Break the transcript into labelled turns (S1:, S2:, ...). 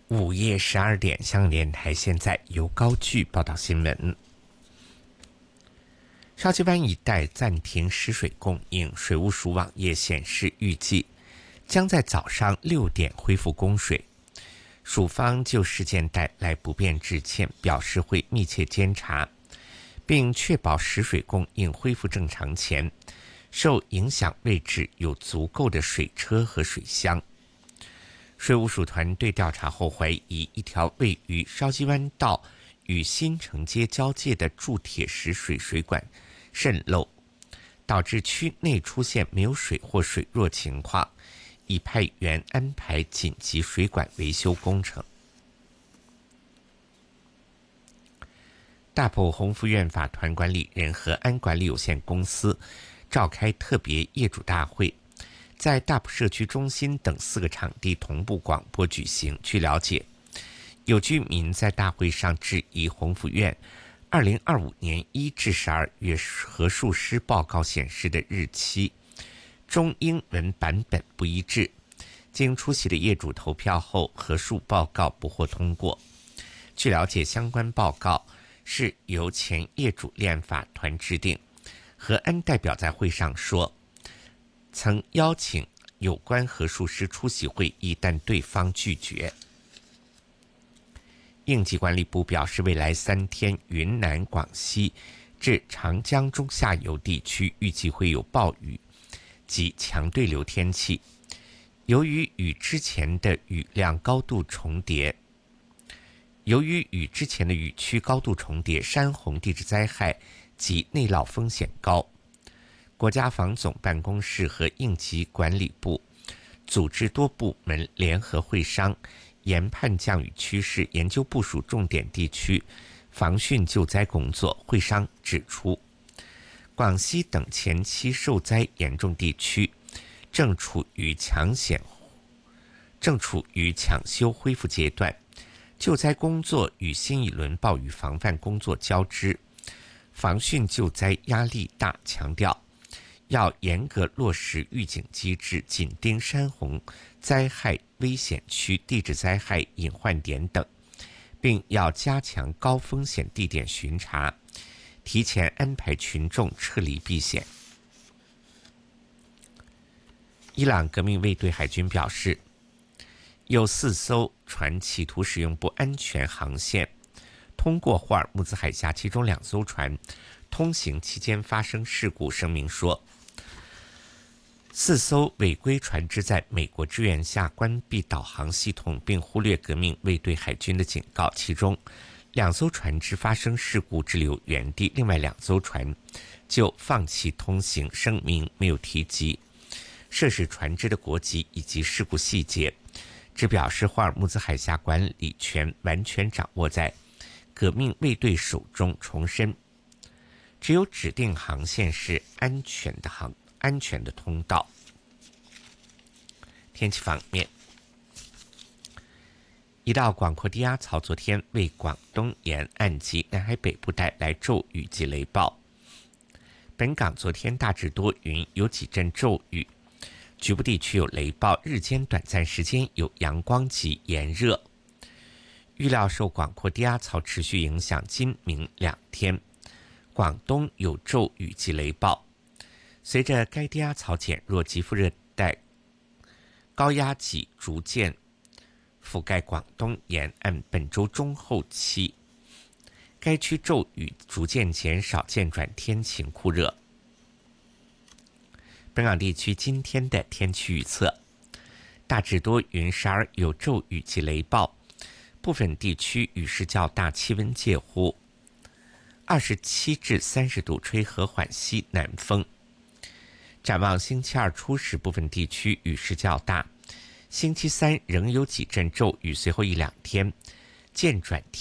S1: 午夜12点，香港电台现在由高炬报道新闻。筲箕湾一带暂停食水供应，水务署网页显示，预计将在早上6点恢复供水。署方就事件带来不便致歉，表示会密切监察，并确保食水供应恢复正常前，受影响位置有足够的水车和水箱。水务署团队调查后怀疑，一条位于筲箕湾道与新城街交界的铸铁石水水管渗漏，导致区内出现没有水或水弱情况，已派员安排紧急水管维修工程。大埔鸿福苑法团管理人和安管理有限公司召开特别业主大会，在大埔社区中心等4个场地同步广播举行。据了解，有居民在大会上质疑鸿福苑2025年1至12月核数师报告显示的日期中英文版本不一致，经出席的业主投票后，核数报告不获通过。据了解，相关报告是由前业主立案法团制定。和安代表在会上说，曾邀请有关核数师出席会议，但对方拒绝。应急管理部表示，未来3天云南、广西至长江中下游地区预计会有暴雨及强对流天气。由于与之前的雨区高度重叠，山洪地质灾害及内涝风险高。国家防总办公室和应急管理部组织多部门联合会商，研判降雨趋势，研究部署重点地区防汛救灾工作。会商指出，广西等前期受灾严重地区正处于抢修恢复阶段，救灾工作与新一轮暴雨防范工作交织，防汛救灾压力大，强调要严格落实预警机制，紧盯山洪灾害危险区、地质灾害隐患点等，并要加强高风险地点巡查，提前安排群众撤离避险。伊朗革命卫队海军表示，有4艘船企图使用不安全航线通过霍尔木兹海峡，其中2艘船通行期间发生事故。声明说，4艘违规船只在美国支援下关闭导航系统，并忽略革命卫队海军的警告，其中2艘船只发生事故滞留原地，另外2艘船就放弃通行。声明没有提及涉事船只的国籍以及事故细节，只表示霍尔木兹海峡管理权完全掌握在革命卫队手中，重申只有指定航线是安全的通道。天气方面，一道广阔低压槽昨天为广东沿岸及南海北部带来骤雨及雷暴。本港昨天大致多云，有几阵骤雨，局部地区有雷暴，日间短暂时间有阳光及炎热。预料受广阔低压槽持续影响，今明2天广东有骤雨及雷暴。随着该低压槽减弱，极副热带高压脊逐渐覆盖广东沿岸，本周中后期该区骤雨逐渐减少，渐转天晴酷热。本港地区今天的天气预测，大致多云，时而有骤雨及雷暴，部分地区雨势较大，气温介乎27至30度，吹和缓西南风。展望星期2初时，部分地区雨势较大，星期3仍有几阵骤雨，随后1-2天渐转